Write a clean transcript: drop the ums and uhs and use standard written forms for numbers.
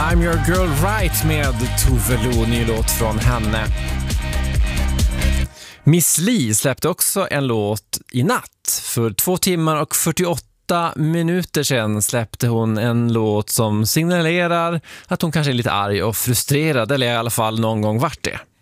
I'm Your Girl Right med Tove Lo, ny låt från henne. Miss Li släppte också en låt i natt. För 2 timmar och 48 minuter sedan släppte hon en låt som signalerar att hon kanske är lite arg och frustrerad, eller i alla fall någon gång vart det.